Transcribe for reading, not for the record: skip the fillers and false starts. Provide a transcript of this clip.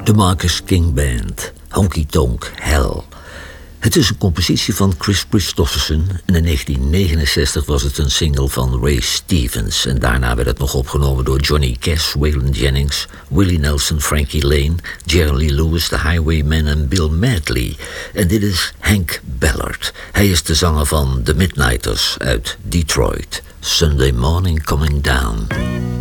De Marcus King Band, Honky Tonk Hell. Het is een compositie van Chris Christofferson en in 1969 was het een single van Ray Stevens. En daarna werd het nog opgenomen door Johnny Cash, Waylon Jennings, Willie Nelson, Frankie Lane, Jerry Lee Lewis, The Highwaymen en Bill Medley. En dit is Hank Ballard. Hij is de zanger van The Midnighters uit Detroit. Sunday Morning Coming Down.